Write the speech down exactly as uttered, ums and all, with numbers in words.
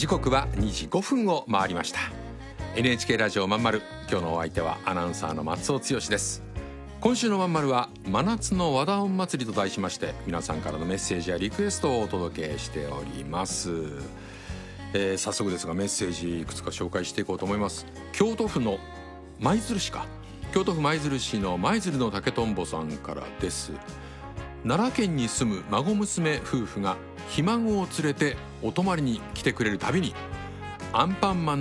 時刻はにじごふんを回りました。 エヌエイチケー ラジオまんまる、今日のお相手はアナウンサーの松尾剛です。今週のまんまるは真夏の和田音祭りと題しまして、皆さんからのメッセージやリクエストをお届けしております。えー、早速ですがメッセージいくつか紹介していこうと思います。京都府の舞鶴市か京都府舞鶴市の舞鶴の竹とんぼさんからです。奈良県に住む孫娘夫婦がひ孫を連れてお泊まりに来てくれるたびにアンパンマン